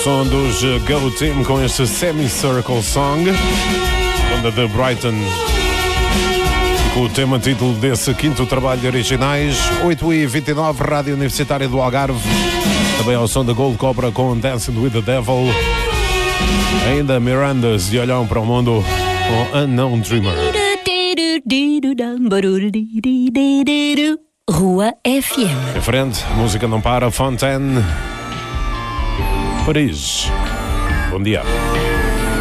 som dos Go Team com este Semicircle Song, banda de Brighton, com o tema título desse quinto trabalho de originais. 8h29, Rádio Universitária do Algarve, também ao som da Gold Cobra com Dancing with the Devil. Ainda Mirandas de Olhão para o Mundo com Unknown Dreamer. Rua FM. Em frente, música não para. Fontaine, Paris. Bom dia.